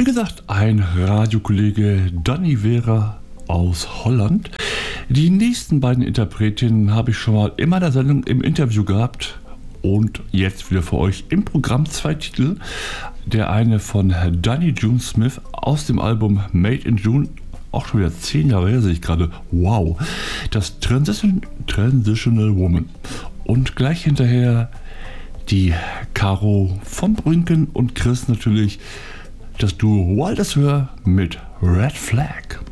Wie gesagt, ein Radiokollege Danny Vera aus Holland. Die nächsten beiden Interpretinnen habe ich schon mal in meiner Sendung im Interview gehabt und jetzt wieder für euch im Programm 2 Titel. Der eine von Danny June Smith aus dem Album Made in June, auch schon wieder 10 Jahre her, sehe ich gerade. Wow, das Transitional Woman. Und gleich hinterher die Caro von Brünken und Chris natürlich, das Duo Wilders Hör mit Red Flag.